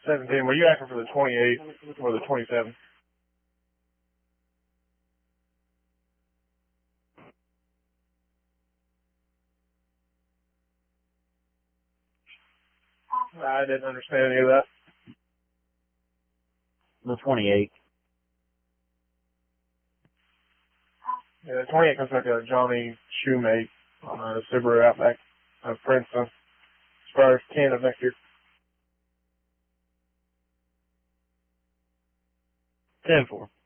17. Were you asking for the 28 or the 27? I didn't understand any of that. The 28. Yeah, the 28 comes back to Johnny Shoemate on a Subaru Outback of Princeton. As far as Canada next year. 10-4.